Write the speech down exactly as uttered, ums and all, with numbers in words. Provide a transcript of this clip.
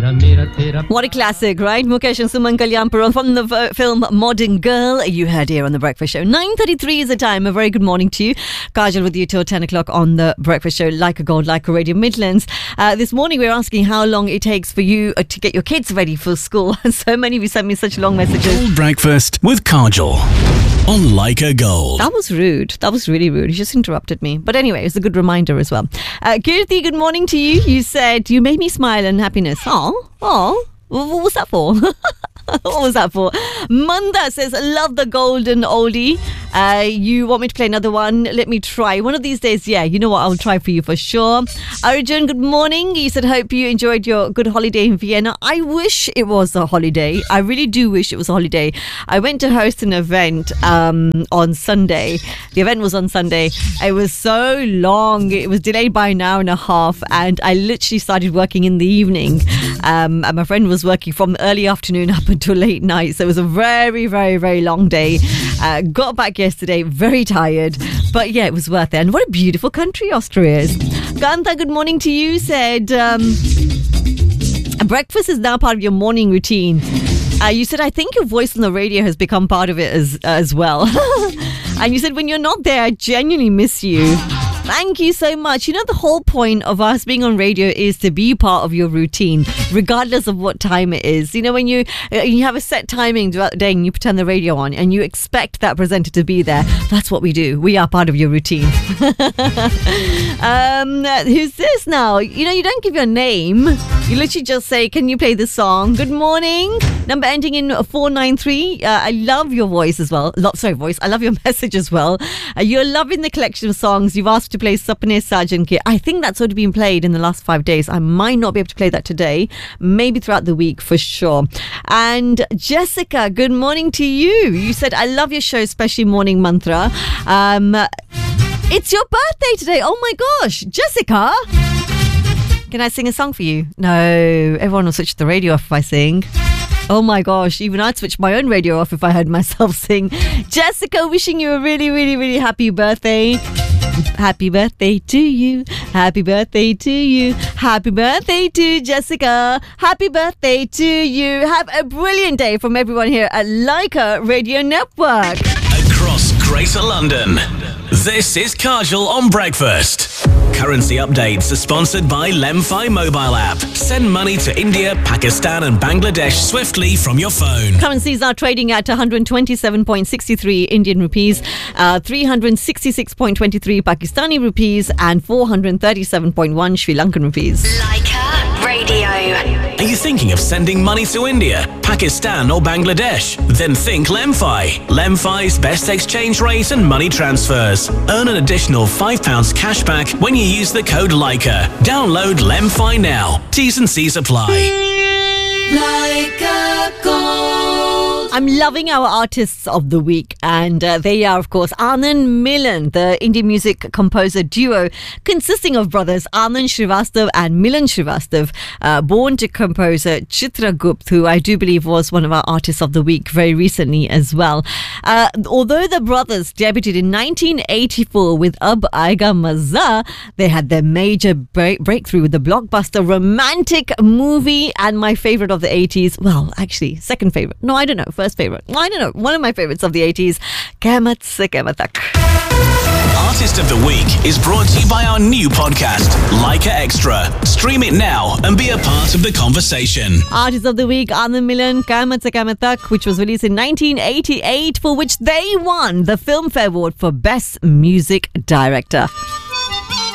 What a classic, right? Mukesh and Suman Kalyanpuram from the v- film Modern Girl. You heard here on The Breakfast Show. nine thirty-three is the time. A very good morning to you. Kajal with you till ten o'clock on The Breakfast Show. Like a Gold, Like a Radio Midlands. Uh, this morning we're asking how long it takes for you uh, to get your kids ready for school. So many of you sent me such long messages. Gold Breakfast with Kajal on Leica Gold. That was rude. That was really rude. You just interrupted me. But anyway, it's a good reminder as well. Uh, Kirti, good morning to you. You said you made me smile and happiness. Oh, oh, what was that for? What was that for? Manda says, love the golden oldie. Uh, you want me to play another one? Let me try. One of these days, yeah, you know what? I'll try for you for sure. Arjun, good morning. You said, hope you enjoyed your good holiday in Vienna. I wish it was a holiday. I really do wish it was a holiday. I went to host an event um, on Sunday. The event was on Sunday. It was so long. It was delayed by an hour and a half. And I literally started working in the evening. Um, and my friend was working from the early afternoon up until late night. So it was a very, very, very long day. Uh, got back yesterday, very tired. But yeah, it was worth it. And what a beautiful country Austria is. Kanta, good morning to you. Said, um, breakfast is now part of your morning routine. Uh, you said, I think your voice on the radio has become part of it as, as well. And you said, when you're not there, I genuinely miss you. Thank you so much. You know, the whole point of us being on radio is to be part of your routine, regardless of what time it is. You know, when you uh, you have a set timing throughout the day and you pretend the radio on and you expect that presenter to be there, that's what we do. We are part of your routine. um, who's this now? You know, you don't give your name. You literally just say, can you play this song? Good morning. Number ending in four nine three. Uh, I love your voice as well. Lo- sorry, voice. I love your message as well. Uh, you're loving the collection of songs. You've asked to play Sapne Sajan Ke. I think that's already been played in the last five days. I might not be able to play that today. Maybe throughout the week for sure. And Jessica, good morning to you. You said, I love your show, especially Morning Mantra. Um, it's your birthday today. Oh my gosh. Jessica, can I sing a song for you? No, everyone will switch the radio off if I sing. Oh my gosh, even I'd switch my own radio off if I heard myself sing. Jessica, wishing you a really, really, really happy birthday. Happy birthday to you. Happy birthday to you. Happy birthday to Jessica. Happy birthday to you. Have a brilliant day from everyone here at Leica Radio Network. Across Greater London, this is Kajal on Breakfast. Currency updates are sponsored by Lemfi mobile app. Send money to India, Pakistan and Bangladesh swiftly from your phone. Currencies are trading at one hundred twenty-seven point six three Indian rupees, uh, three hundred sixty-six point two three Pakistani rupees and four hundred thirty-seven point one Sri Lankan rupees. Leica Radio. Are you thinking of sending money to India, Pakistan or Bangladesh? Then think Lemfi. Lemfi's best exchange rate and money transfers. Earn an additional five pounds cash back when you use the code Leica. Download Lemfi now. T's and C's apply. Leica Gold. I'm loving our artists of the week, and uh, they are, of course, Anand Milan, the Indian music composer duo consisting of brothers Anand Srivastav and Milan Srivastav, uh, born to composer Chitragupt, who I do believe was one of our artists of the week very recently as well. Uh, although the brothers debuted in nineteen eighty-four with Ab Aega Mazza, they had their major break- breakthrough with the blockbuster romantic movie and my favorite of the eighties. Well, actually, second favorite. No, I don't know. First favorite. I don't know. One of my favorites of the eighties. Qaimat se Qaimat tak. Artist of the Week is brought to you by our new podcast, Leica Extra. Stream it now and be a part of the conversation. Artist of the Week, Anand Milan, Qaimat se Qaimat tak, which was released in nineteen eighty-eight, for which they won the Filmfare Award for Best Music Director.